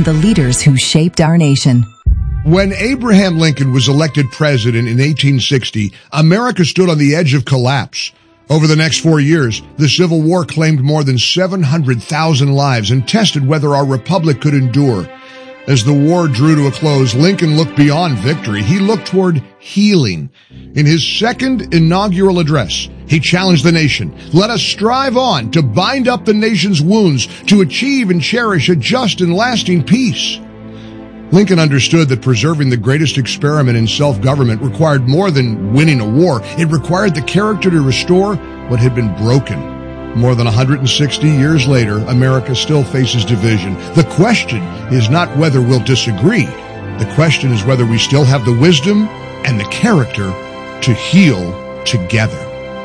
and the leaders who shaped our nation. When Abraham Lincoln was elected president in 1860, America stood on the edge of collapse. Over the next 4 years, the Civil War claimed more than 700,000 lives and tested whether our republic could endure. As the war drew to a close, Lincoln looked beyond victory. He looked toward healing. In his second inaugural address, he challenged the nation. Let us strive on to bind up the nation's wounds, to achieve and cherish a just and lasting peace. Lincoln understood that preserving the greatest experiment in self-government required more than winning a war. It required the character to restore what had been broken. More than 160 years later, America still faces division. The question is not whether we'll disagree. The question is whether we still have the wisdom and the character to heal together.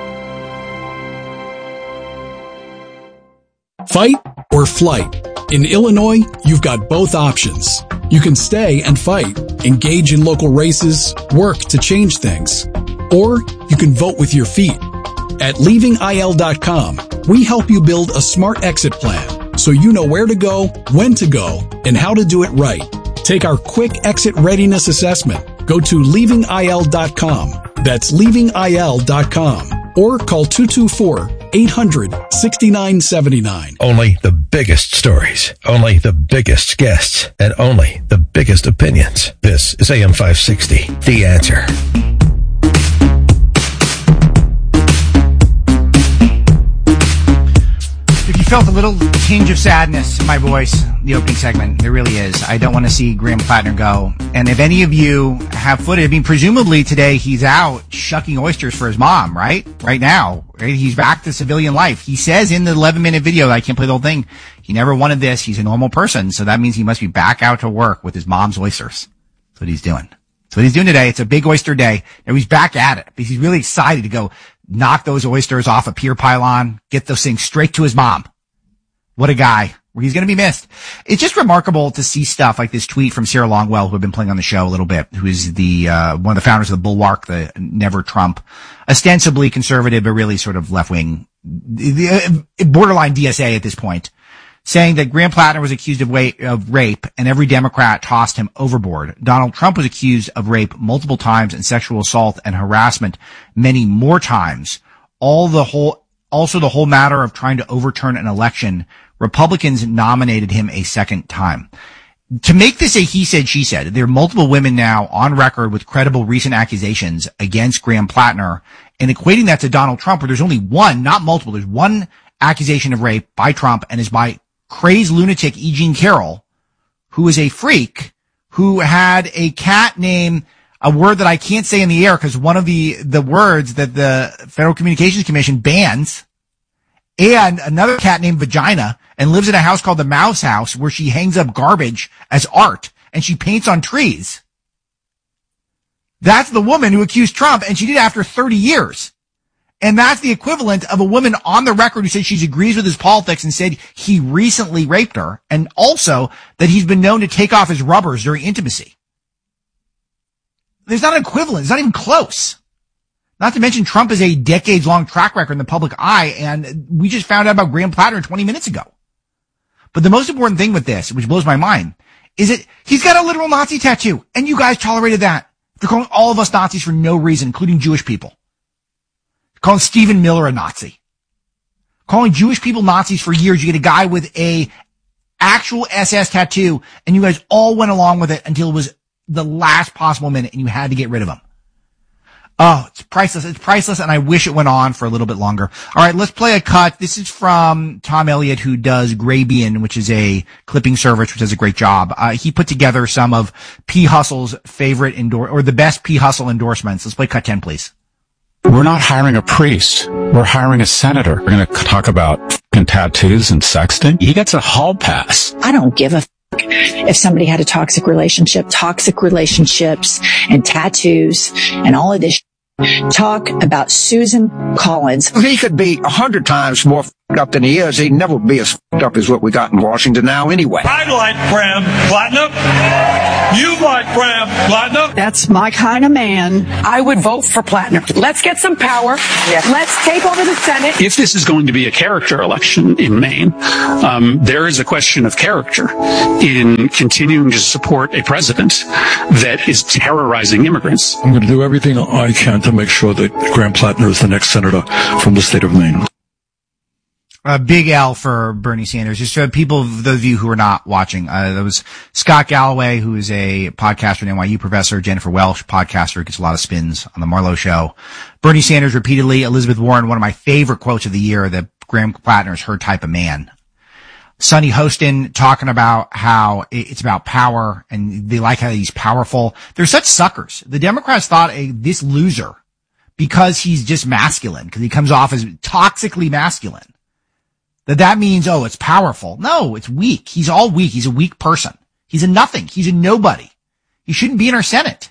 Fight or flight. In Illinois, you've got both options. You can stay and fight, engage in local races, work to change things. Or you can vote with your feet. At leavingil.com, we help you build a smart exit plan so you know where to go, when to go, and how to do it right. Take our quick exit readiness assessment. Go to leavingil.com. That's leavingil.com. Or call 224-800-6979. Only the biggest stories, only the biggest guests, and only the biggest opinions. This is AM 560, The Answer. If you felt a little tinge of sadness in my voice, the opening segment, there really is. I don't want to see Graham Plattner go. And if any of you have footage, I mean, presumably today he's out shucking oysters for his mom, right? Right now. Right? He's back to civilian life. He says in the 11-minute video, I can't play the whole thing, he never wanted this. He's a normal person. So that means he must be back out to work with his mom's oysters. That's what he's doing. That's what he's doing today. It's a big oyster day. And he's back at it because he's really excited to go knock those oysters off a pier pylon, get those things straight to his mom. What a guy. He's going to be missed. It's just remarkable to see stuff like this tweet from Sarah Longwell, who I've been playing on the show a little bit, who is the one of the founders of the Bulwark, the Never Trump, ostensibly conservative, but really sort of left-wing, borderline DSA at this point, saying that Graham Plattner was accused of rape and every Democrat tossed him overboard. Donald Trump was accused of rape multiple times and sexual assault and harassment many more times. Also the whole matter of trying to overturn an election, Republicans nominated him a second time. To make this a he said, she said, there are multiple women now on record with credible recent accusations against Graham Plattner, and equating that to Donald Trump, where there's only one, not multiple, there's one accusation of rape by Trump, and is by crazed lunatic E. Jean Carroll, who is a freak, who had a cat named, a word that I can't say in the air because one of the words that the Federal Communications Commission bans, and another cat named Vagina, and lives in a house called the Mouse House where she hangs up garbage as art and she paints on trees. That's the woman who accused Trump, and she did it after 30 years. And that's the equivalent of a woman on the record who said she agrees with his politics and said he recently raped her, and also that he's been known to take off his rubbers during intimacy. There's not an equivalent. It's not even close. Not to mention Trump has a decades-long track record in the public eye, and we just found out about Graham Plattner 20 minutes ago. But the most important thing with this, which blows my mind, is that he's got a literal Nazi tattoo, and you guys tolerated that. You're calling all of us Nazis for no reason, including Jewish people. You're calling Stephen Miller a Nazi. Calling Jewish people Nazis for years. You get a guy with a actual SS tattoo, and you guys all went along with it until it was the last possible minute, and you had to get rid of him. Oh, it's priceless. It's priceless, and I wish it went on for a little bit longer. All right, let's play a cut. This is from Tom Elliott, who does Graybian, which is a clipping service, which does a great job. He put together some of P. Hustle's favorite or the best P. Hustle endorsements. Let's play cut 10, please. We're not hiring a priest. We're hiring a senator. We're going to talk about tattoos and sexting. He gets a hall pass. I don't give a if somebody had a toxic relationship. Toxic relationships and tattoos and all of this. Talk about Susan Collins. He could be 100 times more up than he is, he'd never be as up as what we got in Washington now anyway. I like Graham Platinum. You like Graham Platinum. That's my kind of man. I would vote for Platinum. Let's get some power. Yeah. Let's take over the Senate. If this is going to be a character election in Maine, there is a question of character in continuing to support a president that is terrorizing immigrants. I'm going to do everything I can to make sure that Graham Plattner is the next senator from the state of Maine. A big L for Bernie Sanders. Just for people, those of you who are not watching, there was Scott Galloway, who is a podcaster and NYU professor, Jennifer Welsh, podcaster, gets a lot of spins on the Marlowe Show. Bernie Sanders repeatedly, Elizabeth Warren, one of my favorite quotes of the year, that Graham Plattner is her type of man. Sonny Hostin talking about how it's about power and they like how he's powerful. They're such suckers. The Democrats thought this loser, because he's just masculine, because he comes off as toxically masculine, that means, oh, it's powerful. No, it's weak. He's all weak. He's a weak person. He's a nothing. He's a nobody. He shouldn't be in our Senate.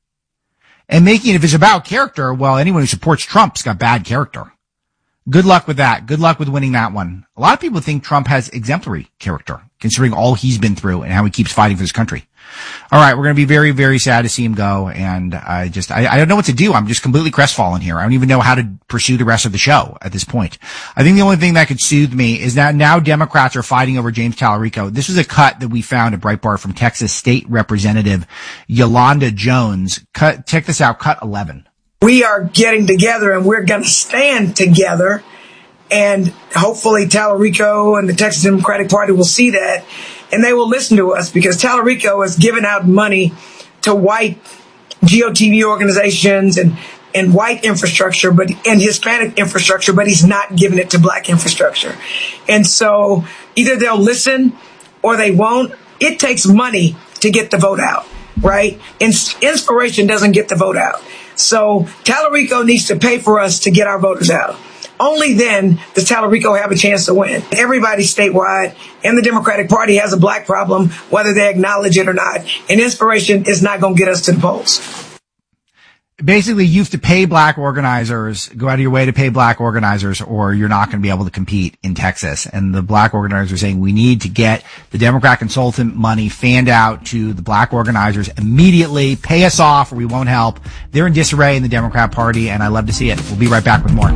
And if it's about character, well, anyone who supports Trump's got bad character. Good luck with that. Good luck with winning that one. A lot of people think Trump has exemplary character, considering all he's been through and how he keeps fighting for this country. All right, we're going to be very, very sad to see him go, and I don't know what to do. I'm just completely crestfallen here. I don't even know how to pursue the rest of the show at this point. I think the only thing that could soothe me is that now Democrats are fighting over James Tallarico. This was a cut that we found at Breitbart from Texas State Representative Yolanda Jones. Check this out, cut 11. We are getting together and we're going to stand together, and hopefully Tallarico and the Texas Democratic Party will see that and they will listen to us, because Tallarico has given out money to white GOTV organizations and white infrastructure, and Hispanic infrastructure, but he's not giving it to black infrastructure. And so either they'll listen or they won't. It takes money to get the vote out, right? Inspiration doesn't get the vote out. So Tallarico needs to pay for us to get our voters out. Only then does Tallarico have a chance to win. Everybody statewide and the Democratic Party has a black problem, whether they acknowledge it or not. And inspiration is not going to get us to the polls. Basically, you have to pay black organizers, go out of your way to pay black organizers, or you're not going to be able to compete in Texas. And the black organizers are saying we need to get the Democrat consultant money fanned out to the black organizers immediately. Pay us off or we won't help. They're in disarray in the Democrat Party, and I love to see it. We'll be right back with more.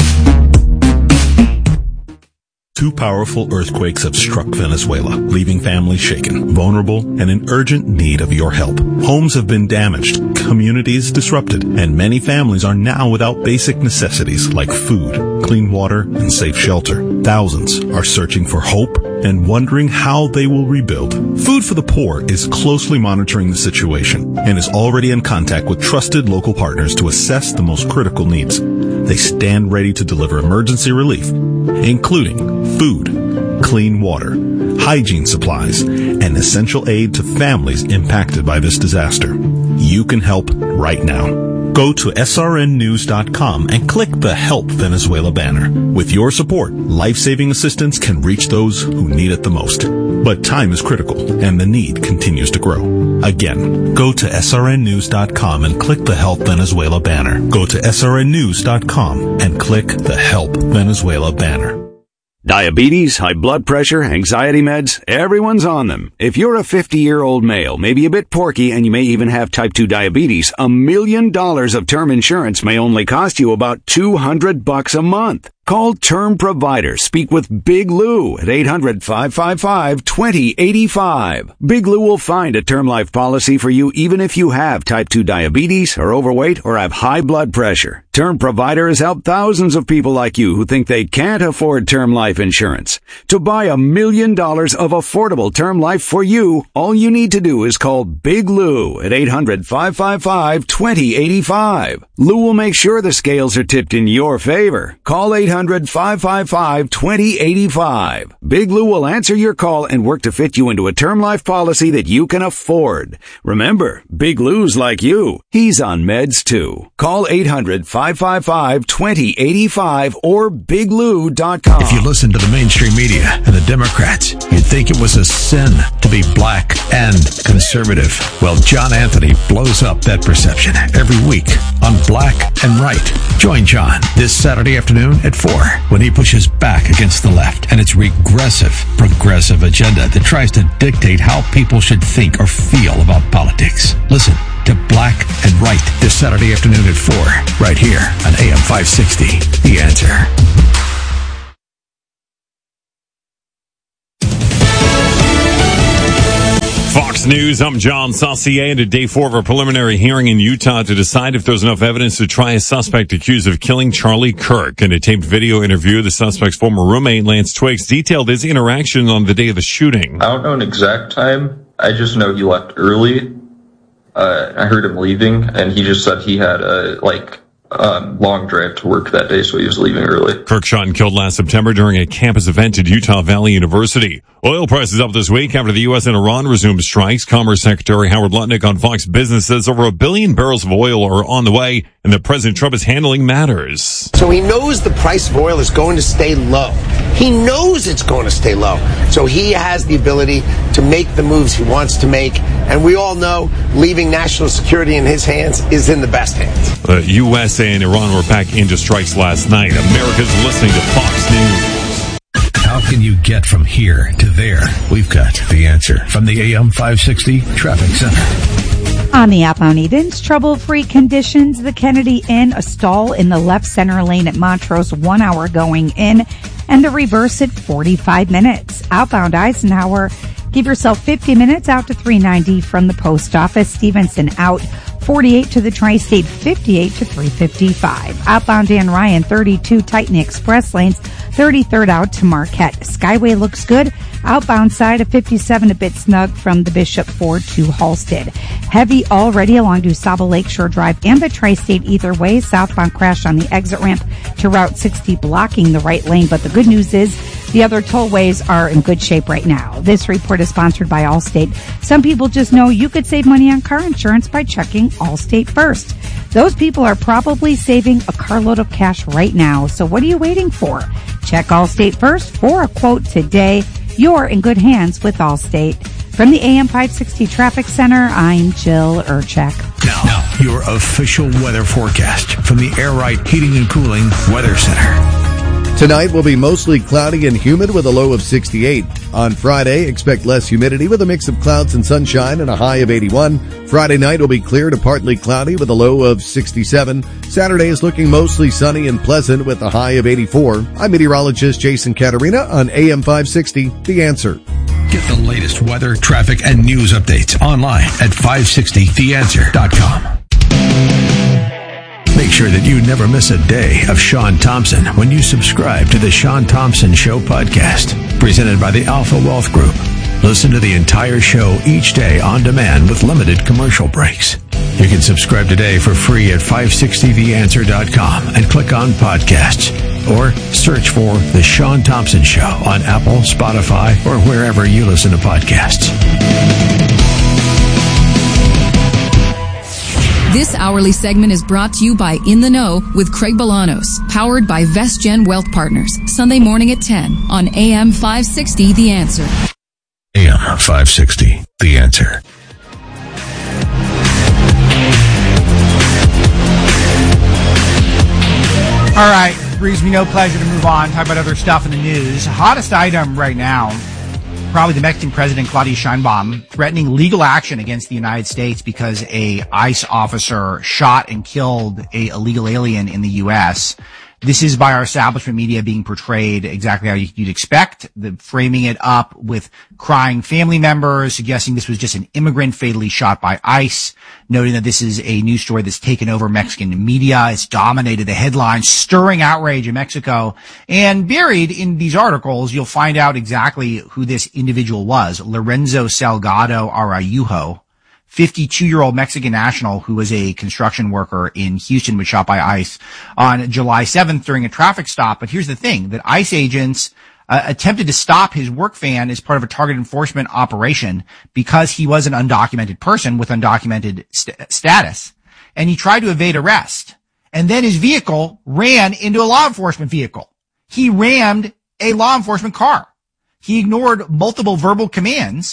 2 powerful earthquakes have struck Venezuela, leaving families shaken, vulnerable, and in urgent need of your help. Homes have been damaged, communities disrupted, and many families are now without basic necessities like food, clean water, and safe shelter. Thousands are searching for hope and wondering how they will rebuild. Food for the Poor is closely monitoring the situation and is already in contact with trusted local partners to assess the most critical needs. They stand ready to deliver emergency relief, including food, clean water, hygiene supplies, and essential aid to families impacted by this disaster. You can help right now. Go to srnnews.com and click the Help Venezuela banner. With your support, life-saving assistance can reach those who need it the most. But time is critical, and the need continues to grow. Again, go to srnnews.com and click the Help Venezuela banner. Go to srnnews.com and click the Help Venezuela banner. Diabetes, high blood pressure, anxiety meds, everyone's on them. If you're a 50-year-old male, maybe a bit porky, and you may even have type 2 diabetes, $1 million of term insurance may only cost you about $200 a month. Call Term Provider. Speak with Big Lou at 800-555-2085. Big Lou will find a term life policy for you even if you have type 2 diabetes, are overweight, or have high blood pressure. Term Provider has helped thousands of people like you who think they can't afford term life insurance. To buy $1 million of affordable term life for you, all you need to do is call Big Lou at 800-555-2085. Lou will make sure the scales are tipped in your favor. Call 800-555-2085. Big Lou will answer your call and work to fit you into a term life policy that you can afford. Remember, Big Lou's like you. He's on meds too. Call 800-555-2085 or biglou.com. If you listen to the mainstream media and the Democrats, you'd think it was a sin to be black and conservative. Well, John Anthony blows up that perception every week on Black and Right. Join John this Saturday afternoon at 4 when he pushes back against the left and its regressive, progressive agenda that tries to dictate how people should think or feel about politics. Listen to Black and Right this Saturday afternoon at 4 right here on AM 560. The Answer. Fox News, I'm John Saucier, and at day 4 of a preliminary hearing in Utah to decide if there's enough evidence to try a suspect accused of killing Charlie Kirk. In a taped video interview, the suspect's former roommate, Lance Twiggs, detailed his interaction on the day of the shooting. I don't know an exact time. I just know he left early. I heard him leaving, and he just said he had a, long drive to work that day, so he was leaving early. Kirk shot and killed last September during a campus event at Utah Valley University. Oil prices up this week after the U.S. and Iran resumed strikes. Commerce Secretary Howard Lutnick on Fox Business says over 1 billion barrels of oil are on the way and that President Trump is handling matters. So he knows the price of oil is going to stay low. He knows it's going to stay low. So he has the ability to make the moves he wants to make. And we all know leaving national security in his hands is in the best hands. The U.S. and Iran were back into strikes last night. America's listening to Fox News. How can you get from here to there? We've got the answer from the AM 560 Traffic Center. On the outbound Edens, trouble-free conditions. The Kennedy Inn, a stall in the left center lane at Montrose, 1 hour going in, and the reverse at 45 minutes. Outbound Eisenhower, give yourself 50 minutes out to 390 from the post office. Stevenson out, 48 to the Tri-State, 58 to 355. Outbound Dan Ryan, 32 tighten the express lanes, 33rd out to Marquette. Skyway looks good. Outbound side of 57 a bit snug from the Bishop Ford to Halstead. Heavy already along DuSable Lakeshore Drive and the Tri-State either way. Southbound crash on the exit ramp to Route 60 blocking the right lane. But the good news is the other tollways are in good shape right now. This report is sponsored by Allstate. Some people just know you could save money on car insurance by checking Allstate first. Those people are probably saving a carload of cash right now. So what are you waiting for? Check Allstate first for a quote today. You're in good hands with Allstate. From the AM 560 Traffic Center, I'm Jill Urchak. Now, your official weather forecast from the Air Right Heating and Cooling Weather Center. Tonight will be mostly cloudy and humid with a low of 68. On Friday, expect less humidity with a mix of clouds and sunshine and a high of 81. Friday night will be clear to partly cloudy with a low of 67. Saturday is looking mostly sunny and pleasant with a high of 84. I'm meteorologist Jason Caterina on AM 560, The Answer. Get the latest weather, traffic, and news updates online at 560theanswer.com. Make sure that you never miss a day of Sean Thompson when you subscribe to the Sean Thompson Show podcast, presented by the Alpha Wealth Group. Listen to the entire show each day on demand with limited commercial breaks. You can subscribe today for free at 560theanswer.com and click on podcasts, or search for The Sean Thompson Show on Apple, Spotify, or wherever you listen to podcasts. This hourly segment is brought to you by In the Know with Craig Bolanos, powered by VestGen Wealth Partners, Sunday morning at 10 on AM 560 The Answer. AM 560 The Answer. All right, brings me no pleasure to move on, talk about other stuff in the news. Hottest item right now, probably the Mexican president, Claudia Sheinbaum, threatening legal action against the United States because a ICE officer shot and killed a illegal alien in the U.S. This is by our establishment media being portrayed exactly how you'd expect, framing it up with crying family members, suggesting this was just an immigrant fatally shot by ICE, noting that this is a news story that's taken over Mexican media. It's dominated the headlines, stirring outrage in Mexico. And buried in these articles, you'll find out exactly who this individual was, Lorenzo Salgado Araujo, 52-year-old Mexican national who was a construction worker in Houston, was shot by ICE on July 7th during a traffic stop. But here's the thing, that ICE agents attempted to stop his work van as part of a target enforcement operation because he was an undocumented person with undocumented status. And he tried to evade arrest. And then his vehicle ran into a law enforcement vehicle. He rammed a law enforcement car. He ignored multiple verbal commands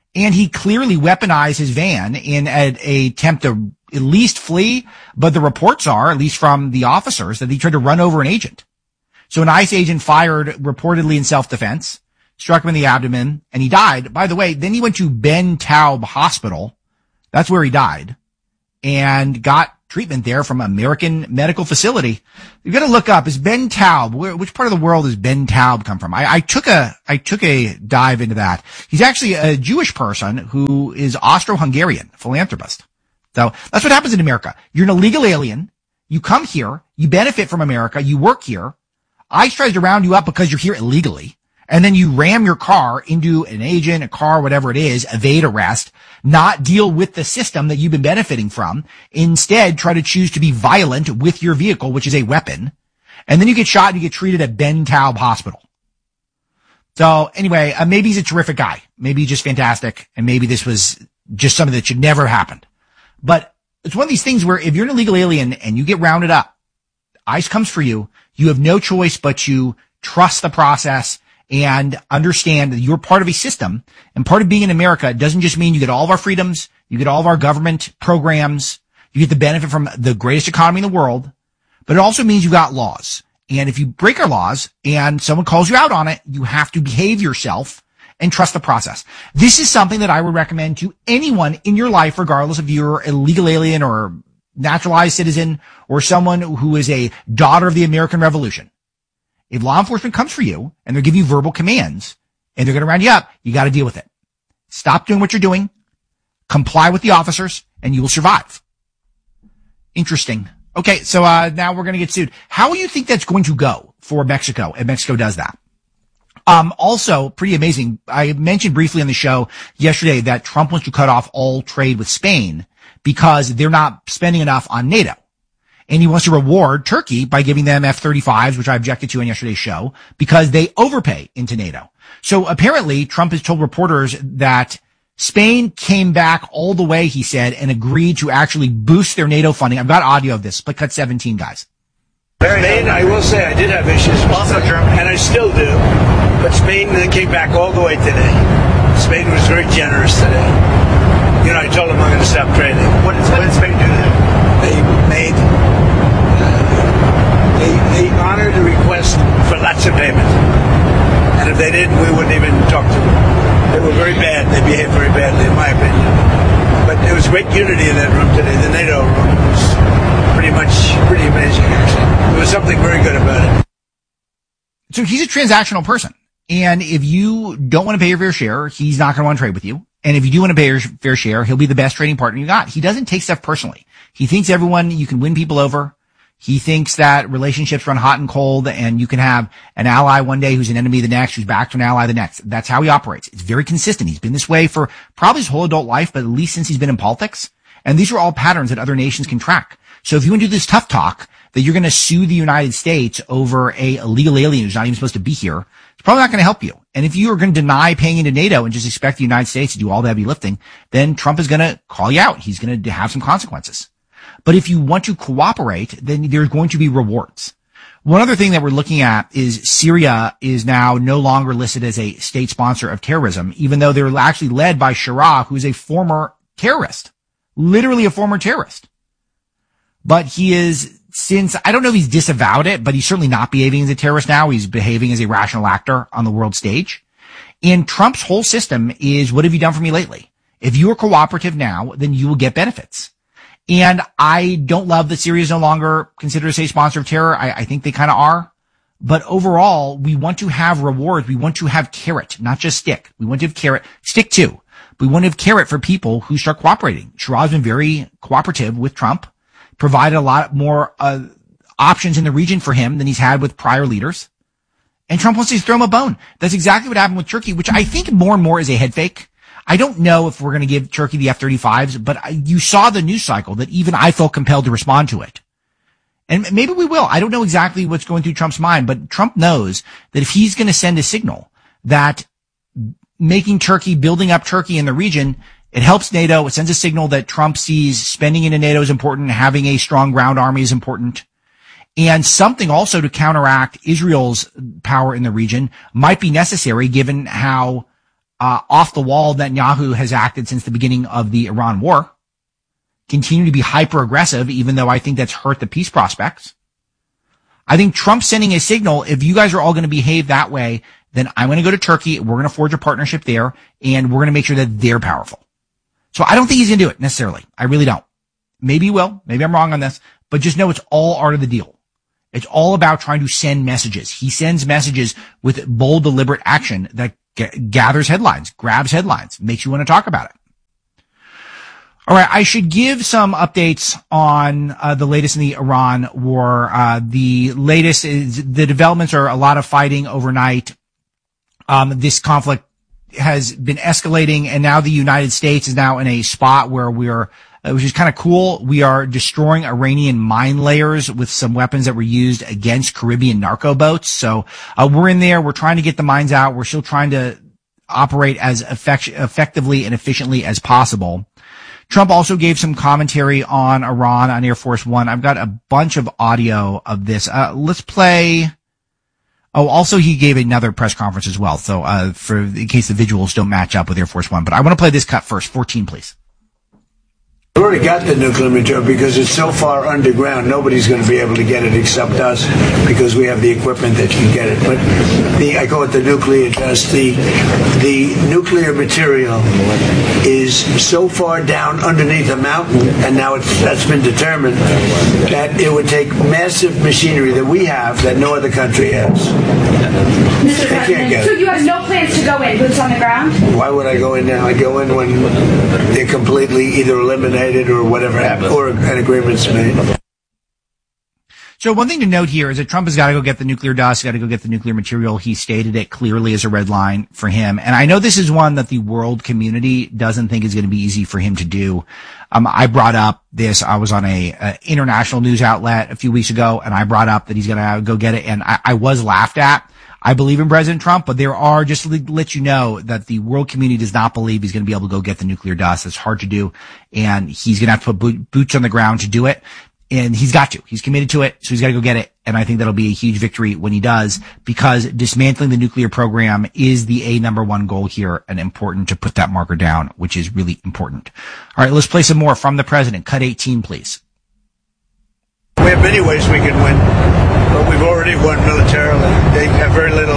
And he clearly weaponized his van in an attempt to at least flee, but the reports are, at least from the officers, that he tried to run over an agent. So an ICE agent fired reportedly in self-defense, struck him in the abdomen, and he died. By the way, then he went to Ben Taub Hospital. That's where he died, and got treatment there from American Medical Facility. You've got to look up, is Ben Taub, which part of the world does Ben Taub come from? I took a dive into that. He's actually a Jewish person who is Austro-Hungarian, philanthropist. So that's what happens in America. You're an illegal alien. You come here. You benefit from America. You work here. ICE tries to round you up because you're here illegally. And then you ram your car into an agent, a car, whatever it is, evade arrest, not deal with the system that you've been benefiting from. Instead, try to choose to be violent with your vehicle, which is a weapon. And then you get shot and you get treated at Ben Taub Hospital. So anyway, maybe he's a terrific guy. Maybe he's just fantastic. And maybe this was just something that should never happen. But it's one of these things where if you're an illegal alien and you get rounded up, ICE comes for you. You have no choice but to trust the process and understand that you're part of a system. And part of being in America doesn't just mean you get all of our freedoms, you get all of our government programs, you get the benefit from the greatest economy in the world, but it also means you got laws. And if you break our laws and someone calls you out on it, you have to behave yourself and trust the process. This is something that I would recommend to anyone in your life, regardless if you're a legal alien or naturalized citizen or someone who is a daughter of the American Revolution. If law enforcement comes for you and they're giving you verbal commands and they're going to round you up, you got to deal with it. Stop doing what you're doing, comply with the officers, and you will survive. Interesting. Okay, so now we're going to get sued. How do you think that's going to go for Mexico if Mexico does that? Also, pretty amazing. I mentioned briefly on the show yesterday that Trump wants to cut off all trade with Spain because they're not spending enough on NATO. And he wants to reward Turkey by giving them F-35s, which I objected to on yesterday's show, because they overpay into NATO. So apparently Trump has told reporters that Spain came back all the way, he said, and agreed to actually boost their NATO funding. I've got audio of this. Split cut 17, guys. Spain, I will say, I did have issues with also Germany, and I still do. But Spain came back all the way today. Spain was very generous today. You know, I told them I'm going to stop trading. What did Spain do then? They honored the request for lots of payment. And if they didn't, we wouldn't even talk to them. They were very bad. They behaved very badly, in my opinion. But there was great unity in that room today. The NATO room was pretty amazing, actually. There was something very good about it. So he's a transactional person. And if you don't want to pay your fair share, he's not going to want to trade with you. And if you do want to pay your fair share, he'll be the best trading partner you got. He doesn't take stuff personally. He thinks you can win people over. He thinks that relationships run hot and cold, and you can have an ally one day who's an enemy the next, who's back to an ally the next. That's how he operates. It's very consistent. He's been this way for probably his whole adult life, but at least since he's been in politics. And these are all patterns that other nations can track. So if you want to do this tough talk that you're going to sue the United States over a illegal alien who's not even supposed to be here, it's probably not going to help you. And if you are going to deny paying into NATO and just expect the United States to do all the heavy lifting, then Trump is going to call you out. He's going to have some consequences. But if you want to cooperate, then there's going to be rewards. One other thing that we're looking at is Syria is now no longer listed as a state sponsor of terrorism, even though they're actually led by Shara, who's a former terrorist, literally a former terrorist. But he is, since, I don't know if he's disavowed it, but he's certainly not behaving as a terrorist now. He's behaving as a rational actor on the world stage. And Trump's whole system is, what have you done for me lately? If you are cooperative now, then you will get benefits. And I don't love that Syria is no longer considered a state sponsor of terror. I think they kind of are. But overall, we want to have rewards. We want to have carrot, not just stick. We want to have carrot, stick too. We want to have carrot for people who start cooperating. Shara's been very cooperative with Trump, provided a lot more options in the region for him than he's had with prior leaders. And Trump wants to throw him a bone. That's exactly what happened with Turkey, which I think more and more is a head fake. I don't know if we're going to give Turkey the F-35s, but you saw the news cycle that even I felt compelled to respond to it. And maybe we will. I don't know exactly what's going through Trump's mind, but Trump knows that if he's going to send a signal that making Turkey, building up Turkey in the region, it helps NATO. It sends a signal that Trump sees spending into NATO is important, having a strong ground army is important. And something also to counteract Israel's power in the region might be necessary given how off the wall Netanyahu has acted since the beginning of the Iran war. Continue to be hyper aggressive, even though I think that's hurt the peace prospects. I think Trump's sending a signal, if you guys are all going to behave that way, then I'm going to go to Turkey, we're going to forge a partnership there, and we're going to make sure that they're powerful. So I don't think he's going to do it necessarily. I really don't. Maybe he will. Maybe I'm wrong on this, but just know it's all art of the deal. It's all about trying to send messages. He sends messages with bold, deliberate action that gathers headlines, grabs headlines, makes you want to talk about it. All right, I should give some updates on the latest in the Iran war. The latest is the developments are a lot of fighting overnight. This conflict has been escalating, and now the United States is now in a spot where which is kind of cool. We are destroying Iranian mine layers with some weapons that were used against Caribbean narco boats. So we're in there. We're trying to get the mines out. We're still trying to operate as effectively and efficiently as possible. Trump also gave some commentary on Iran on Air Force One. I've got a bunch of audio of this. Let's play. Oh, also he gave another press conference as well. So, in case the visuals don't match up with Air Force One, but I want to play this cut first. 14, please. We've already got the nuclear material because it's so far underground, nobody's going to be able to get it except us because we have the equipment that can get it. But I call it the nuclear dust. The nuclear material is so far down underneath a mountain, and now that's been determined, that it would take massive machinery that we have that no other country has. Mr. President, so you have no plans to go in, boots on the ground? Why would I go in now? I go in when they're completely either eliminated or whatever happened, or an agreement's made. So one thing to note here is that Trump has got to go get the nuclear dust, got to go get the nuclear material. He stated it clearly as a red line for him. And I know this is one that the world community doesn't think is going to be easy for him to do. I brought up this. I was on a international news outlet a few weeks ago, and I brought up that he's going to go get it. And I was laughed at. I believe in President Trump, but there are, just to let you know, that the world community does not believe he's going to be able to go get the nuclear dust. It's hard to do, and he's going to have to put boots on the ground to do it. And he's got to. He's committed to it, so he's got to go get it. And I think that'll be a huge victory when he does, because dismantling the nuclear program is the number one goal here, and important to put that marker down, which is really important. All right, let's play some more from the president. Cut 18, please. We have many ways we can win, but we've already won militarily. They have very little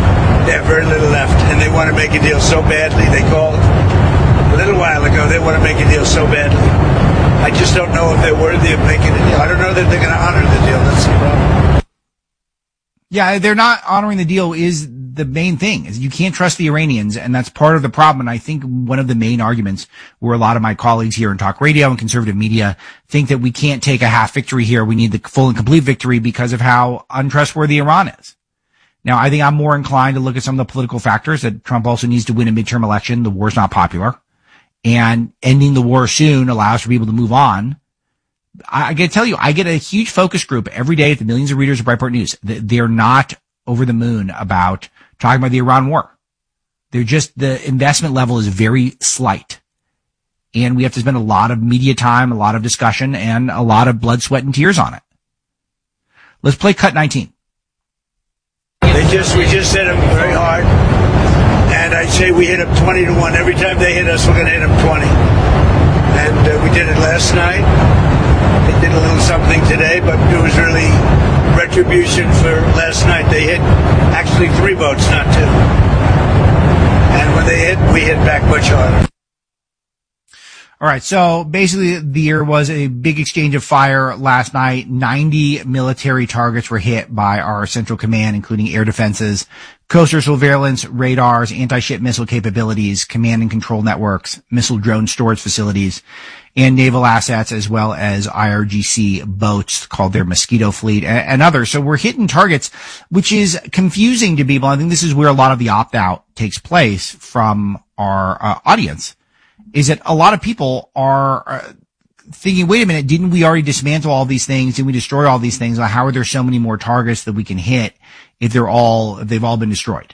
left, and they want to make a deal so badly. They called a little while ago. They want to make a deal so badly. I just don't know if they're worthy of making a deal. I don't know that they're going to honor the deal. That's the problem. Yeah, they're not honoring the deal is the main thing. Is you can't trust the Iranians, and that's part of the problem. And I think one of the main arguments where a lot of my colleagues here in talk radio and conservative media think that we can't take a half victory here. We need the full and complete victory because of how untrustworthy Iran is. Now, I think I'm more inclined to look at some of the political factors that Trump also needs to win a midterm election. The war's not popular, and ending the war soon allows for people to move on. I got to tell you, I get a huge focus group every day at the millions of readers of Breitbart News. They're not over the moon about talking about the Iran war. They're just, the investment level is very slight. And we have to spend a lot of media time, a lot of discussion, and a lot of blood, sweat, and tears on it. Let's play cut 19. We just hit them very hard. And I say we hit them 20-1. Every time they hit us, we're going to hit them 20. And we did it last night. They did a little something today, but it was really retribution for last night. They hit actually 3 boats, not 2. And when they hit, we hit back much harder. All right. So basically there was a big exchange of fire last night. 90 military targets were hit by our central command, including air defenses, coastal surveillance, radars, anti-ship missile capabilities, command and control networks, missile drone storage facilities, and naval assets, as well as IRGC boats called their Mosquito fleet and others. So we're hitting targets, which is confusing to people. I think this is where a lot of the opt-out takes place from our audience, is that a lot of people are thinking, wait a minute, didn't we already dismantle all these things? Didn't we destroy all these things? How are there so many more targets that we can hit if they've all been destroyed?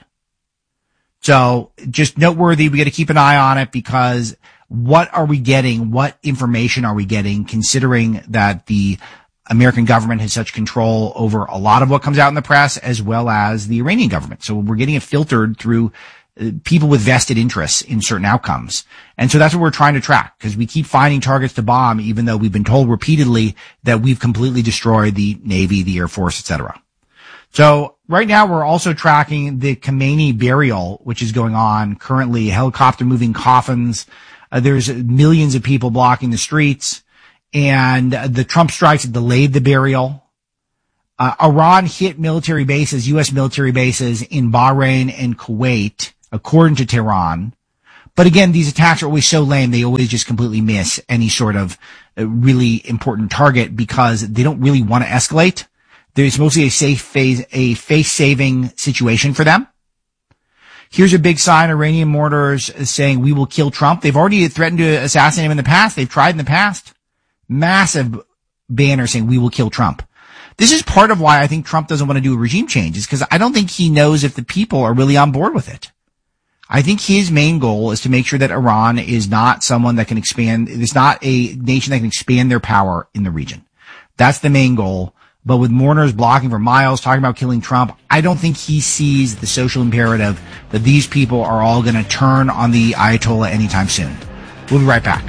So just noteworthy, we got to keep an eye on it, because what are we getting? What information are we getting, considering that the American government has such control over a lot of what comes out in the press, as well as the Iranian government? So we're getting it filtered through people with vested interests in certain outcomes. And so that's what we're trying to track, because we keep finding targets to bomb, even though we've been told repeatedly that we've completely destroyed the Navy, the Air Force, etc. So right now we're also tracking the Khamenei burial, which is going on currently, helicopter moving coffins. There's millions of people blocking the streets, and the Trump strikes have delayed the burial. Iran hit military bases, U.S. military bases in Bahrain and Kuwait, according to Tehran. But again, these attacks are always so lame, they always just completely miss any sort of really important target because they don't really want to escalate. There's mostly a face-saving situation for them. Here's a big sign, Iranian mortars saying we will kill Trump. They've already threatened to assassinate him in the past. They've tried in the past. Massive banner saying we will kill Trump. This is part of why I think Trump doesn't want to do a regime change, is because I don't think he knows if the people are really on board with it. I think his main goal is to make sure that Iran is not someone that can expand, it's not a nation that can expand their power in the region. That's the main goal. But with mourners blocking for miles, talking about killing Trump, I don't think he sees the social imperative that these people are all going to turn on the Ayatollah anytime soon. We'll be right back.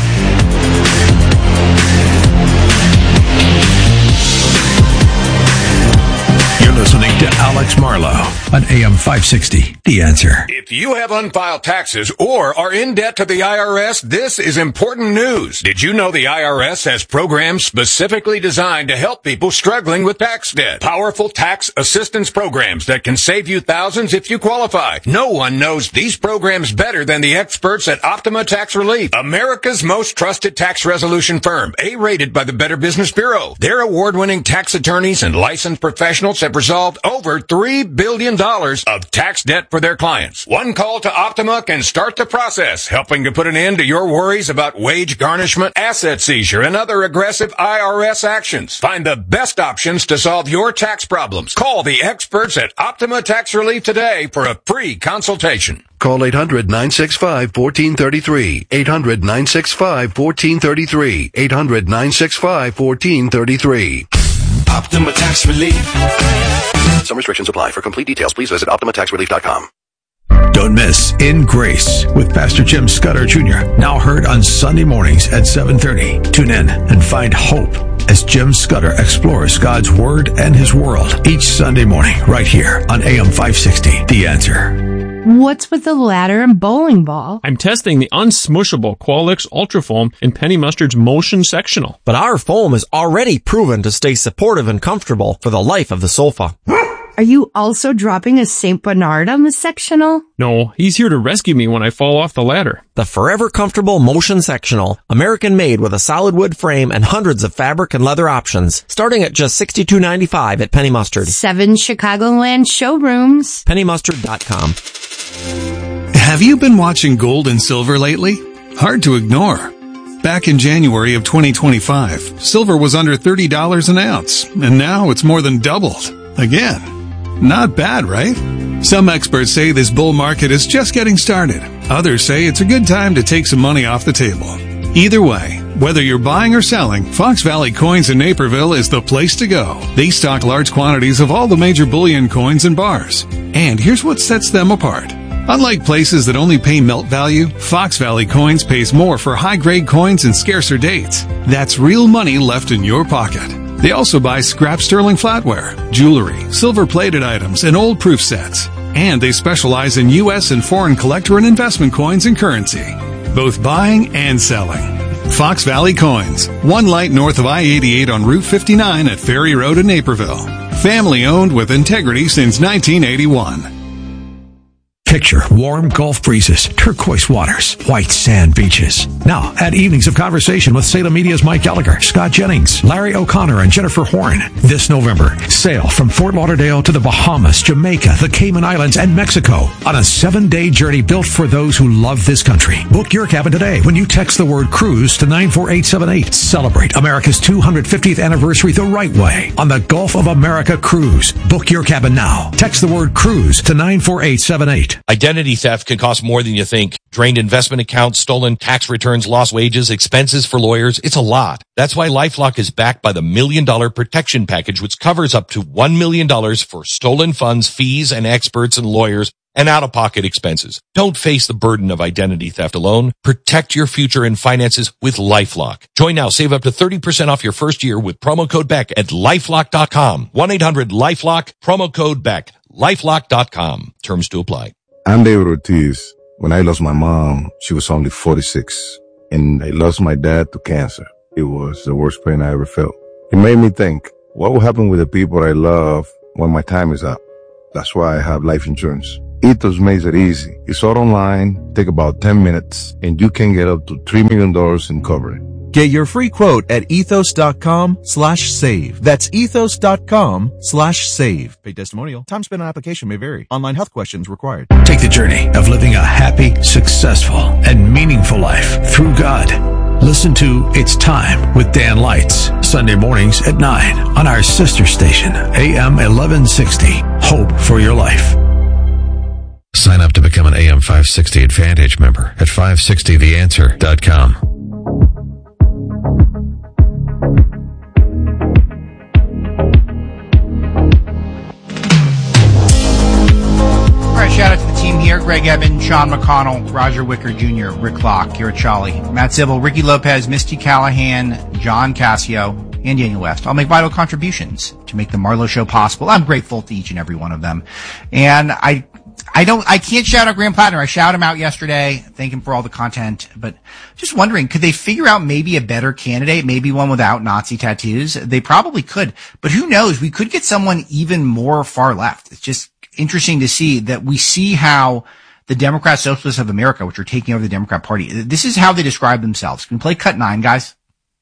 Listening to Alex Marlow on AM 560, The Answer. If you have unfiled taxes or are in debt to the IRS, this is important news. Did you know the IRS has programs specifically designed to help people struggling with tax debt? Powerful tax assistance programs that can save you thousands if you qualify. No one knows these programs better than the experts at Optima Tax Relief, America's most trusted tax resolution firm, A-rated by the Better Business Bureau. Their award-winning tax attorneys and licensed professionals have resolved over $3 billion of tax debt for their clients. One call to Optima can start the process, helping to put an end to your worries about wage garnishment, asset seizure, and other aggressive IRS actions. Find the best options to solve your tax problems. Call the experts at Optima Tax Relief today for a free consultation. Call 800-965-1433. 800-965-1433. 800-965-1433. Optima Tax Relief. Some restrictions apply. For complete details, please visit OptimaTaxRelief.com. Don't miss In Grace with Pastor Jim Scudder Jr. Now heard on Sunday mornings at 7:30. Tune in and find hope as Jim Scudder explores God's Word and His world each Sunday morning right here on AM 560, The Answer. What's with the ladder and bowling ball? I'm testing the unsmushable Qualix Ultra Foam in Penny Mustard's Motion Sectional. But our foam is already proven to stay supportive and comfortable for the life of the sofa. Are you also dropping a St. Bernard on the sectional? No, he's here to rescue me when I fall off the ladder. The forever comfortable Motion Sectional, American made with a solid wood frame and hundreds of fabric and leather options, starting at just $62.95 at Penny Mustard. 7 Chicagoland showrooms. PennyMustard.com. Have you been watching gold and silver lately? Hard to ignore. Back in January of 2025, silver was under $30 an ounce, and now it's more than doubled. Again. Not bad, right? Some experts say this bull market is just getting started. Others say it's a good time to take some money off the table. Either way, whether you're buying or selling, Fox Valley Coins in Naperville is the place to go. They stock large quantities of all the major bullion coins and bars. And here's what sets them apart. Unlike places that only pay melt value, Fox Valley Coins pays more for high-grade coins and scarcer dates. That's real money left in your pocket. They also buy scrap sterling flatware, jewelry, silver-plated items, and old proof sets. And they specialize in U.S. and foreign collector and investment coins and currency, both buying and selling. Fox Valley Coins, one light north of I-88 on Route 59 at Ferry Road in Naperville. Family-owned with integrity since 1981. Picture warm Gulf breezes, turquoise waters, white sand beaches. Now, add evenings of conversation with Salem Media's Mike Gallagher, Scott Jennings, Larry O'Connor, and Jennifer Horn. This November, sail from Fort Lauderdale to the Bahamas, Jamaica, the Cayman Islands, and Mexico on a 7-day journey built for those who love this country. Book your cabin today when you text the word cruise to 94878. Celebrate America's 250th anniversary the right way on the Gulf of America Cruise. Book your cabin now. Text the word cruise to 94878. Identity theft can cost more than you think. Drained investment accounts, stolen tax returns, lost wages, expenses for lawyers. It's a lot. That's why LifeLock is backed by the $1 Million Protection Package, which covers up to $1 million for stolen funds, fees, and experts and lawyers and out-of-pocket expenses. Don't face the burden of identity theft alone. Protect your future and finances with LifeLock. Join now. Save up to 30% off your first year with promo code BECK at LifeLock.com. 1-800-LifeLock, promo code BECK. LifeLock.com. Terms to apply. I'm David Ortiz. When I lost my mom, she was only 46, and I lost my dad to cancer. It was the worst pain I ever felt. It made me think, what will happen with the people I love when my time is up? That's why I have life insurance. Ethos makes it easy. It's all online, take about 10 minutes, and you can get up to $3 million in coverage. Get your free quote at ethos.com/save. That's ethos.com/save. Paid testimonial. Time spent on application may vary. Online health questions required. Take the journey of living a happy, successful, and meaningful life through God. Listen to It's Time with Dan Lights, Sunday mornings at 9 on our sister station, AM 1160. Hope for your life. Sign up to become an AM 560 Advantage member at 560theanswer.com. All right, shout out to the team here. Greg Eben, Sean McConnell, Roger Wicker Jr., Rick Locke, Garrett Charlie, Matt Sybil, Ricky Lopez, Misty Callahan, John Cassio, and Daniel West. I'll make vital contributions to make the Marlowe Show possible. I'm grateful to each and every one of them. And I can't shout out Graham Plattner. I shouted him out yesterday, thank him for all the content, but just wondering, could they figure out maybe a better candidate, maybe one without Nazi tattoos? They probably could, but who knows? We could get someone even more far left. It's just interesting to see that we see how the Democrat Socialists of America, which are taking over the Democrat Party, this is how they describe themselves. Can we play cut 9, guys?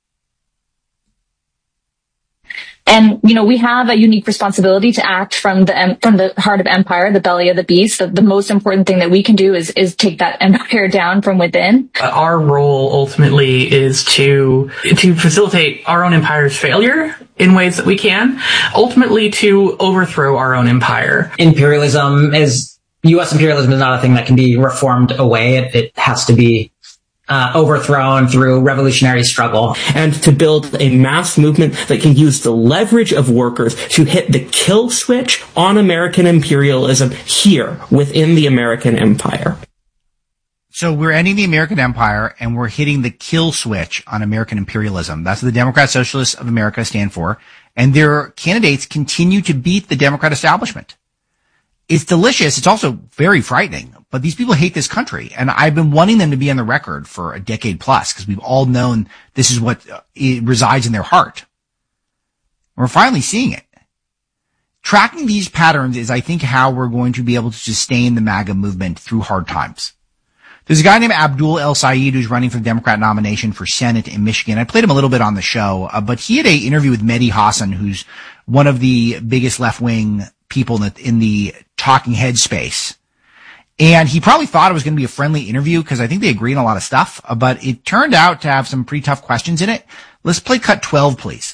And, we have a unique responsibility to act from the heart of empire, the belly of the beast. The most important thing that we can do is take that empire down from within. Our role ultimately is to facilitate our own empire's failure in ways that we can, ultimately to overthrow our own empire. U.S. imperialism is not a thing that can be reformed away. It has to be overthrown through revolutionary struggle. And to build a mass movement that can use the leverage of workers to hit the kill switch on American imperialism here within the American empire. So we're ending the American empire and we're hitting the kill switch on American imperialism. That's what the Democrat Socialists of America stand for. And their candidates continue to beat the Democrat establishment. It's delicious. It's also very frightening, but these people hate this country. And I've been wanting them to be on the record for a decade plus because we've all known this is what resides in their heart. We're finally seeing it. Tracking these patterns is, I think, how we're going to be able to sustain the MAGA movement through hard times. There's a guy named Abdul El Sayed who's running for the Democrat nomination for Senate in Michigan. I played him a little bit on the show, but he had an interview with Mehdi Hassan, who's one of the biggest left-wing people in the talking head space. And he probably thought it was going to be a friendly interview because I think they agree on a lot of stuff, but it turned out to have some pretty tough questions in it. Let's play cut 12, please.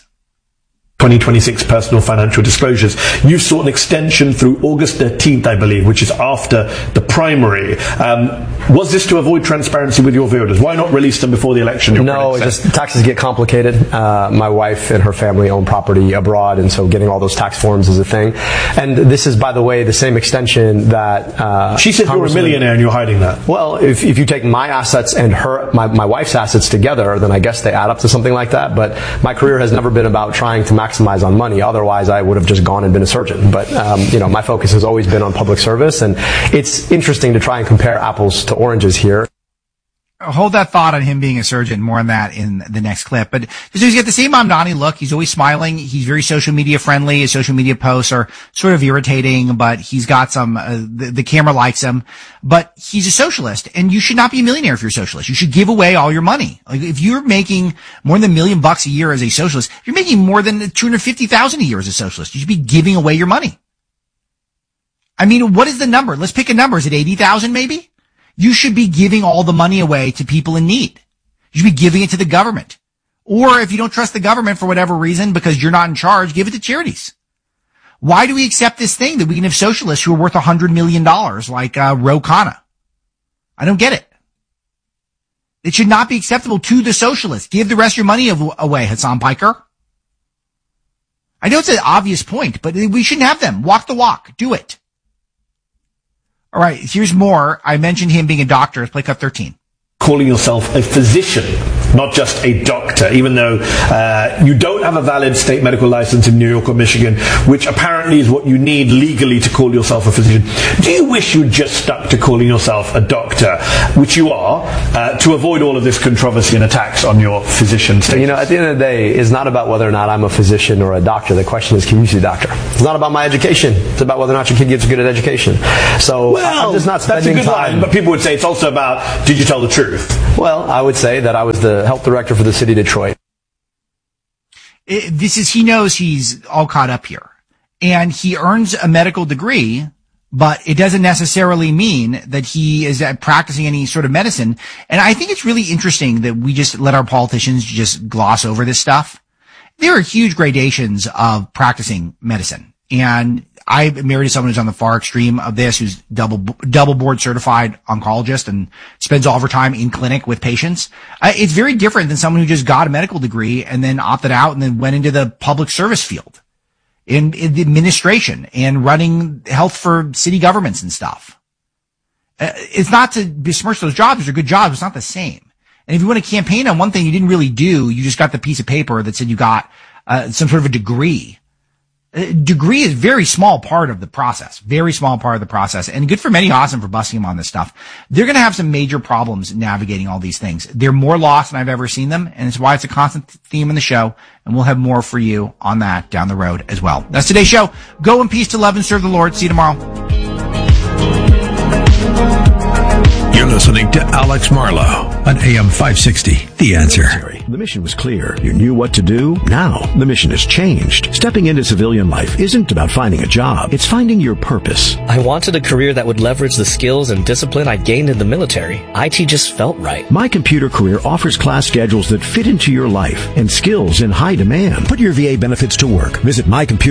2026 personal financial disclosures. You sought an extension through August 13th, I believe, which is after the primary. Was this to avoid transparency with your voters? Why not release them before the election? No, just taxes get complicated. My wife and her family own property abroad, and so getting all those tax forms is a thing. And this is, by the way, the same extension that she said you're a millionaire and you're hiding that. Well, if you take my assets and my wife's assets together, then I guess they add up to something like that. But my career has never been about trying to maximize on money. Otherwise, I would have just gone and been a surgeon. But, my focus has always been on public service. And it's interesting to try and compare apples to oranges here. Hold that thought on him being a surgeon. More on that in the next clip. But he's got the same Mamdani look. He's always smiling. He's very social media friendly. His social media posts are sort of irritating, but he's got some, the camera likes him. But he's a socialist, and you should not be a millionaire if you're a socialist. You should give away all your money. Like, if you're making more than $1 million a year as a socialist, if you're making more than $250,000 a year as a socialist, you should be giving away your money. I mean, what is the number? Let's pick a number. Is it 80,000 maybe? You should be giving all the money away to people in need. You should be giving it to the government. Or if you don't trust the government for whatever reason because you're not in charge, give it to charities. Why do we accept this thing that we can have socialists who are worth $100 million like Ro Khanna? I don't get it. It should not be acceptable to the socialists. Give the rest of your money away, Hassan Piker. I know it's an obvious point, but we shouldn't have them. Walk the walk. Do it. All right, here's more. I mentioned him being a doctor. Let's play cut 13. Calling yourself a physician, not just a doctor, even though you don't have a valid state medical license in New York or Michigan, which apparently is what you need legally to call yourself a physician. Do you wish you'd just stuck to calling yourself a doctor, which you are, to avoid all of this controversy and attacks on your physician status? You know, at the end of the day, it's not about whether or not I'm a physician or a doctor. The question is, can you see a doctor? It's not about my education. It's about whether or not your kid gets good at education. So I'm just not spending that's a good time. line, but people would say it's also about, did you tell the truth? Well, I would say that I was the health director for the city of Detroit. He knows he's all caught up here. And he earns a medical degree, but it doesn't necessarily mean that he is practicing any sort of medicine. And I think it's really interesting that we just let our politicians just gloss over this stuff. There are huge gradations of practicing medicine. And I'm married to someone who's on the far extreme of this, who's double board certified oncologist and spends all of her time in clinic with patients. It's very different than someone who just got a medical degree and then opted out and then went into the public service field in the administration and running health for city governments and stuff. It's not to besmirch those jobs. Those are good jobs. It's not the same. And if you want to campaign on one thing you didn't really do, you just got the piece of paper that said you got some sort of a degree. Degree is a very small part of the process, and good for Mehdi Hasan for busting him on this stuff. They're going to have some major problems navigating all these things. They're more lost than I've ever seen them, and it's why it's a constant theme in the show, and we'll have more for you on that down the road as well. That's today's show. Go in peace to love and serve the Lord. See you tomorrow. You're listening to Alex Marlow on AM 560, The Answer. The mission was clear. You knew what to do. Now, the mission has changed. Stepping into civilian life isn't about finding a job. It's finding your purpose. I wanted a career that would leverage the skills and discipline I gained in the military. IT just felt right. My Computer Career offers class schedules that fit into your life and skills in high demand. Put your VA benefits to work. Visit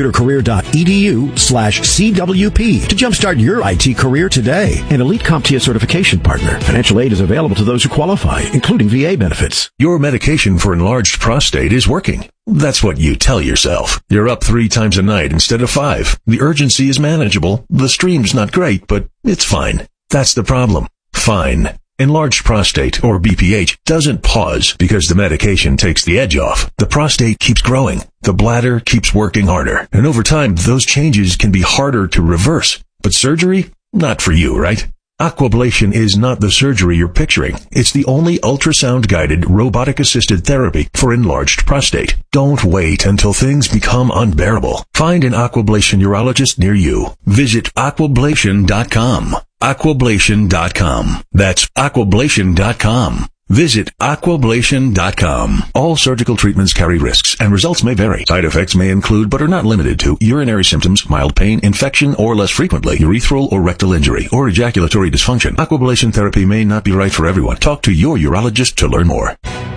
mycomputercareer.edu/CWP to jumpstart your IT career today. An elite CompTIA certification partner. Financial aid is available to those who qualify, including VA benefits. Your medication for enlarged prostate is working. That's what you tell yourself. You're up 3 times a night instead of 5. The urgency is manageable. The stream's not great, but it's fine. That's the problem. Fine. Enlarged prostate, or BPH, doesn't pause because the medication takes the edge off. The prostate keeps growing. The bladder keeps working harder. And over time, those changes can be harder to reverse. But surgery? Not for you, right? Aquablation is not the surgery you're picturing. It's the only ultrasound-guided, robotic-assisted therapy for enlarged prostate. Don't wait until things become unbearable. Find an Aquablation urologist near you. Visit aquablation.com. Aquablation.com. That's aquablation.com. Visit aquablation.com. All surgical treatments carry risks, and results may vary. Side effects may include, but are not limited to, urinary symptoms, mild pain, infection, or less frequently, urethral or rectal injury, or ejaculatory dysfunction. Aquablation therapy may not be right for everyone. Talk to your urologist to learn more.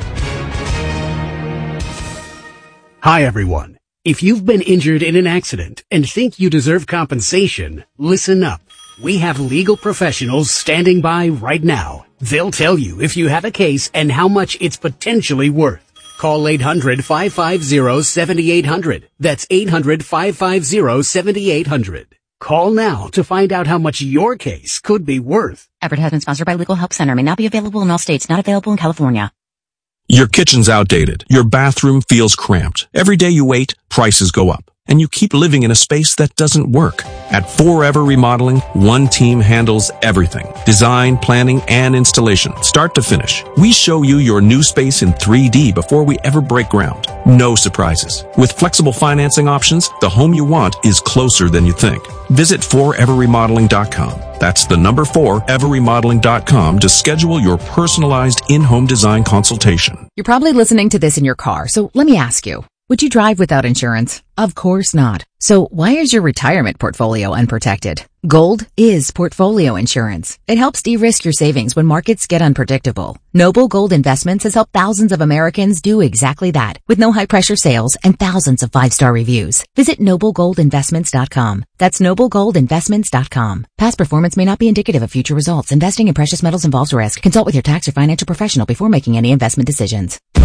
Hi, everyone. If you've been injured in an accident and think you deserve compensation, listen up. We have legal professionals standing by right now. They'll tell you if you have a case and how much it's potentially worth. Call 800-550-7800. That's 800-550-7800. Call now to find out how much your case could be worth. Effort has been sponsored by Legal Help Center. May not be available in all states. Not available in California. Your kitchen's outdated. Your bathroom feels cramped. Every day you wait, prices go up. And you keep living in a space that doesn't work. At Forever Remodeling, one team handles everything. Design, planning, and installation, start to finish. We show you your new space in 3D before we ever break ground. No surprises. With flexible financing options, the home you want is closer than you think. Visit foreverremodeling.com. That's the number 4everremodeling.com to schedule your personalized in-home design consultation. You're probably listening to this in your car, so let me ask you. Would you drive without insurance? Of course not. So why is your retirement portfolio unprotected? Gold is portfolio insurance. It helps de-risk your savings when markets get unpredictable. Noble Gold Investments has helped thousands of Americans do exactly that with no high-pressure sales and thousands of 5-star reviews. Visit noblegoldinvestments.com. That's noblegoldinvestments.com. Past performance may not be indicative of future results. Investing in precious metals involves risk. Consult with your tax or financial professional before making any investment decisions.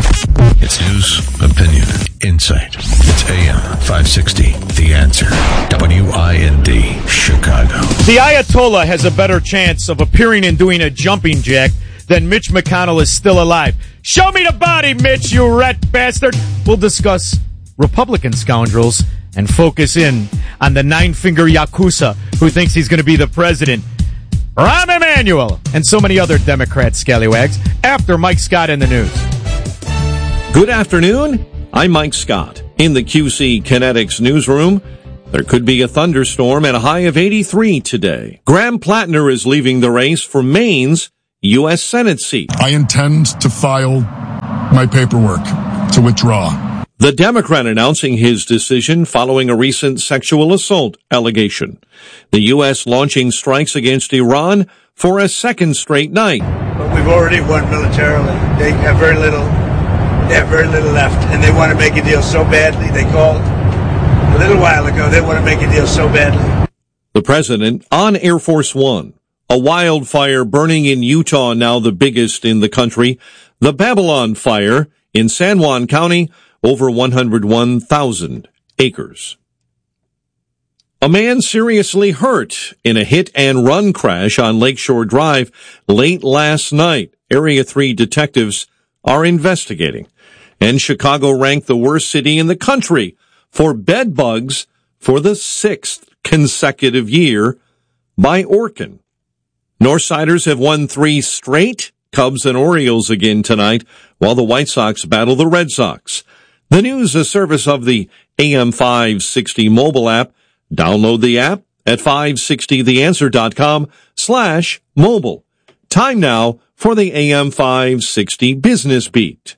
It's news, opinion, insight. It's AM 560, The Answer. WIND, Chicago. The Ayatollah has a better chance of appearing and doing a jumping jack than Mitch McConnell is still alive. Show me the body, Mitch, you rat bastard. We'll discuss Republican scoundrels and focus in on the nine-finger Yakuza who thinks he's going to be the president, Rahm Emanuel, and so many other Democrat scallywags after Mike Scott in the news. Good afternoon. I'm Mike Scott. In the QC Kinetics newsroom, there could be a thunderstorm and a high of 83 today. Graham Plattner is leaving the race for Maine's U.S. Senate seat. I intend to file my paperwork to withdraw. The Democrat announcing his decision following a recent sexual assault allegation. The U.S. launching strikes against Iran for a second straight night. But we've already won militarily. They have very little left, and they want to make a deal so badly. They called a little while ago. They want to make a deal so badly. The president on Air Force One. A wildfire burning in Utah, now the biggest in the country. The Babylon fire in San Juan County, over 101,000 acres. A man seriously hurt in a hit-and-run crash on Lakeshore Drive late last night. Area 3 detectives are investigating. And Chicago ranked the worst city in the country for bed bugs for the 6th consecutive year by Orkin. Northsiders have won 3 straight. Cubs and Orioles again tonight, while the White Sox battle the Red Sox. The news, a service of the AM 560 mobile app. Download the app at 560theanswer.com/mobile. Time now for the AM 560 Business Beat.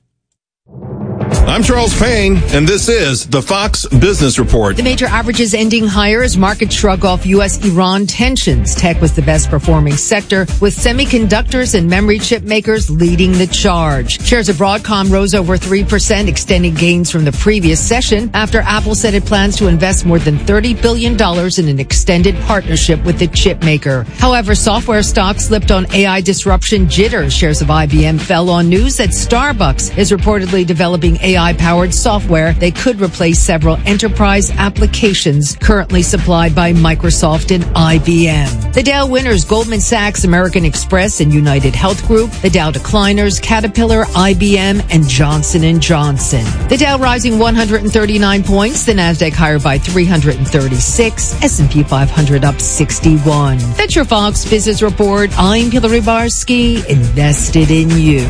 I'm Charles Payne, and this is the Fox Business Report. The major averages ending higher as markets shrug off U.S.-Iran tensions. Tech was the best performing sector, with semiconductors and memory chip makers leading the charge. Shares of Broadcom rose over 3%, extending gains from the previous session after Apple said it plans to invest more than $30 billion in an extended partnership with the chip maker. However, software stocks slipped on AI disruption jitters. Shares of IBM fell on news that Starbucks is reportedly developing AI-powered software that could replace several enterprise applications currently supplied by Microsoft and IBM. The Dow winners, Goldman Sachs, American Express, and United Health Group. The Dow decliners, Caterpillar, IBM, and Johnson & Johnson. The Dow rising 139 points, the Nasdaq higher by 336, S&P 500 up 61. That's your Fox Business Report. I'm Hillary Barsky, invested in you.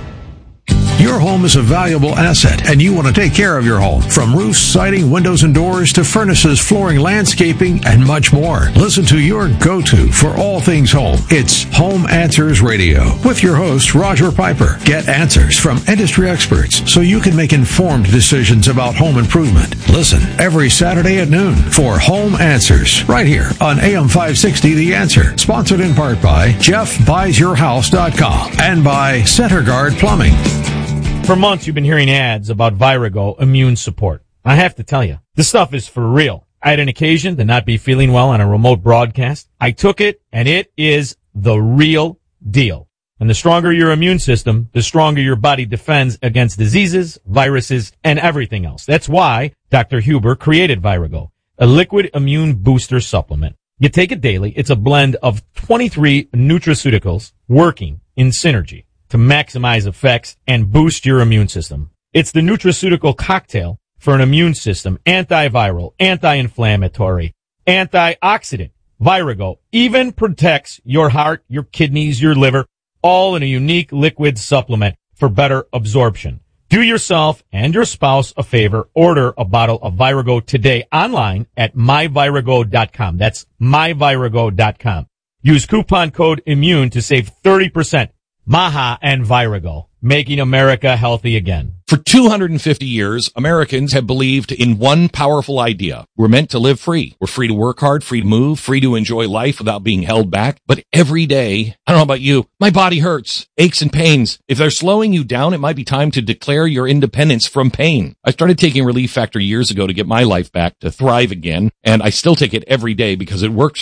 Your home is a valuable asset, and you want to take care of your home. From roofs, siding, windows and doors, to furnaces, flooring, landscaping, and much more. Listen to your go-to for all things home. It's Home Answers Radio with your host, Roger Piper. Get answers from industry experts so you can make informed decisions about home improvement. Listen every Saturday at noon for Home Answers right here on AM 560 The Answer. Sponsored in part by JeffBuysYourHouse.com and by CenterGuard Plumbing. For months, you've been hearing ads about Virago Immune Support. I have to tell you, this stuff is for real. I had an occasion to not be feeling well on a remote broadcast. I took it, and it is the real deal. And the stronger your immune system, the stronger your body defends against diseases, viruses, and everything else. That's why Dr. Huber created Virago, a liquid immune booster supplement. You take it daily. It's a blend of 23 nutraceuticals working in synergy to maximize effects and boost your immune system. It's the nutraceutical cocktail for an immune system, antiviral, anti-inflammatory, antioxidant. Virago even protects your heart, your kidneys, your liver, all in a unique liquid supplement for better absorption. Do yourself and your spouse a favor. Order a bottle of Virago today online at myvirago.com. That's myvirago.com. Use coupon code IMMUNE to save 30%. Maha and Virago, making America healthy again. For 250 years, Americans have believed in one powerful idea. We're meant to live free. We're free to work hard, free to move, free to enjoy life without being held back. But every day, I don't know about you, my body hurts, aches and pains. If they're slowing you down, it might be time to declare your independence from pain. I started taking Relief Factor years ago to get my life back, to thrive again, and I still take it every day because it works for me.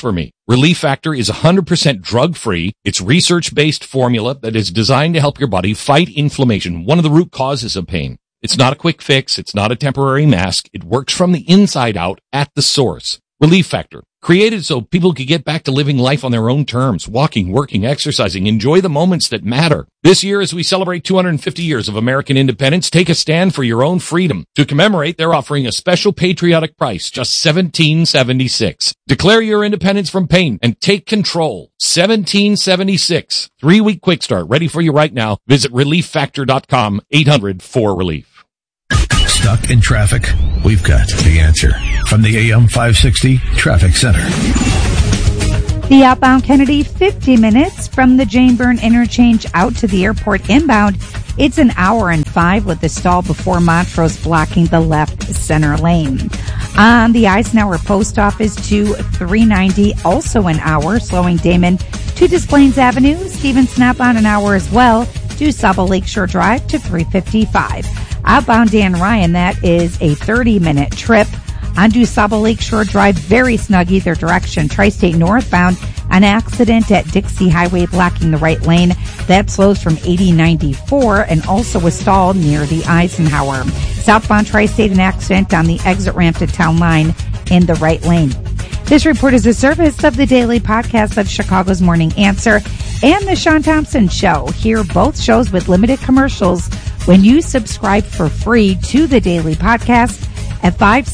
Relief Factor is 100% drug-free. It's research-based formula that is designed to help your body fight inflammation, one of the root causes of pain. It's not a quick fix. It's not a temporary mask. It works from the inside out at the source. Relief Factor, created so people could get back to living life on their own terms, walking, working, exercising, enjoy the moments that matter. This year, as we celebrate 250 years of American independence, take a stand for your own freedom. To commemorate, they're offering a special patriotic price, just $17.76. Declare your independence from pain and take control. $17.76. 3-week quick start, ready for you right now. Visit ReliefFactor.com, 800-4RELIEF. Stuck in traffic? We've got the answer from the AM 560 Traffic Center. The outbound Kennedy, 50 minutes from the Jane Byrne interchange out to the airport inbound. It's an hour and 5 with the stall before Montrose blocking the left center lane. On the Eisenhower Post Office to 390, also an hour, slowing Damon to Des Plaines Avenue. Stevenson outbound an hour as well to Saba Lakeshore Drive to 355. Outbound Dan Ryan, that is a 30-minute trip. On DuSable Lakeshore Drive, very snug either direction. Tri-State northbound, an accident at Dixie Highway blocking the right lane. That slows from 8094 and also a stall near the Eisenhower. Southbound Tri-State, an accident on the exit ramp to Town Line in the right lane. This report is a service of the daily podcast of Chicago's Morning Answer and the Sean Thompson Show. Hear both shows with limited commercials when you subscribe for free to the daily podcast at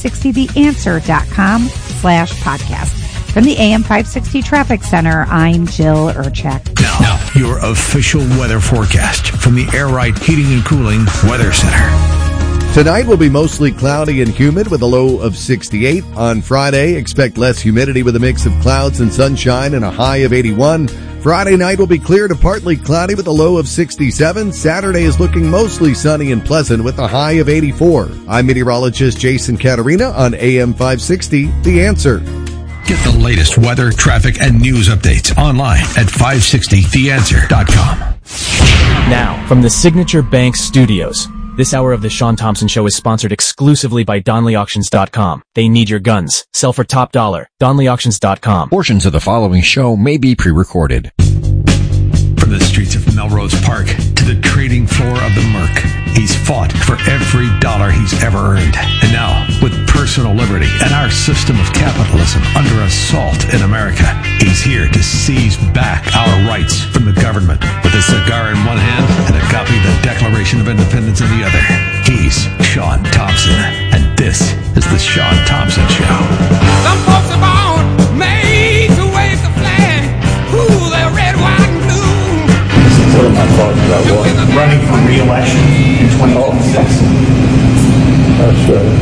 560theanswer.com/podcast. From the AM 560 Traffic Center, I'm Jill Urchak. Now, your official weather forecast from the Air Right Heating and Cooling Weather Center. Tonight will be mostly cloudy and humid with a low of 68. On Friday, expect less humidity with a mix of clouds and sunshine and a high of 81. Friday night will be clear to partly cloudy with a low of 67. Saturday is looking mostly sunny and pleasant with a high of 84. I'm meteorologist Jason Caterina on AM 560, The Answer. Get the latest weather, traffic, and news updates online at 560theanswer.com. Now, from the Signature Bank Studios. This hour of the Sean Thompson Show is sponsored exclusively by DonleyAuctions.com. They need your guns. Sell for top dollar. DonleyAuctions.com. Portions of the following show may be pre-recorded. From the streets of Melrose Park to the trading floor of the Merc, he's fought for every dollar he's ever earned. And now, with personal liberty and our system of capitalism under assault in America, he's here to seize back our rights from the government. With a cigar in one hand and a copy of the Declaration of Independence in the other, he's Sean Thompson. And this is the Sean Thompson Show. Some folks are born made to wave the flag. Ooh, they're red, white, and blue. What am I talking about? What? Running for re-election in 2026. That's right.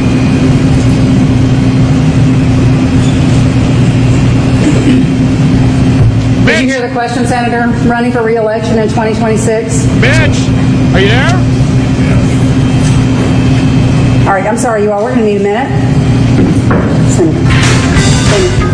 Did you hear the question, Senator? Running for re-election in 2026? Mitch, are you there? All right, I'm sorry, you all. We're going to need a minute. Senator. Thank you.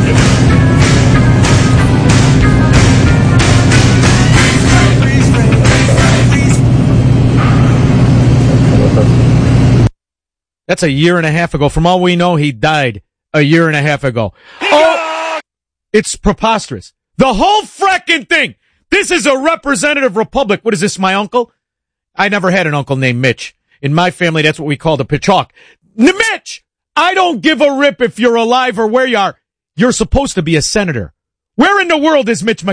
That's a year and a half ago. From all we know, he died a year and a half ago. Oh, it's preposterous. The whole frickin' thing. This is a representative republic. What is this, my uncle? I never had an uncle named Mitch. In my family, that's what we called a pitchawk. Mitch! I don't give a rip if you're alive or where you are. You're supposed to be a senator. Where in the world is Mitch McConnell?